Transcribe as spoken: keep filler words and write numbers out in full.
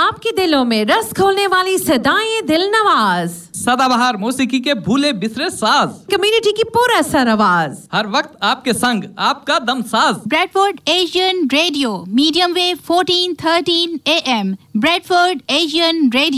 आपके दिलों में रस खोलने वाली सदाएं दिल नवाज, सदाबहार मौसीकी के भूले बिसरे साज, कम्युनिटी की पूरा सर आवाज, हर वक्त आपके संग आपका दम साज। Bradford Asian radio, medium wave fourteen thirteen A M, Bradford Asian radio.